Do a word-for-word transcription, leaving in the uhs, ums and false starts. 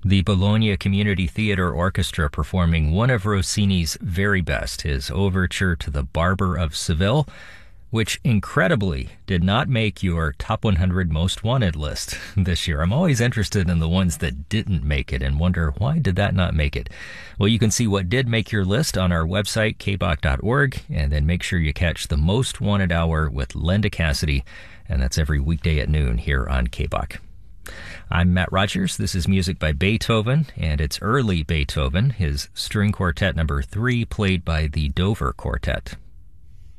The Bologna Community Theater Orchestra performing one of Rossini's very best, his overture to the Barber of Seville, which incredibly did not make your top one hundred most wanted list this year. I'm always interested in the ones that didn't make it and wonder, why did that not make it? Well, you can see what did make your list on our website, k b o c dot org, and then make sure you catch the Most Wanted Hour with Linda Cassidy, and that's every weekday at noon here on K B O C. I'm Matt Rogers. This is music by Beethoven, and it's early Beethoven, his string quartet number three, played by the Dover Quartet.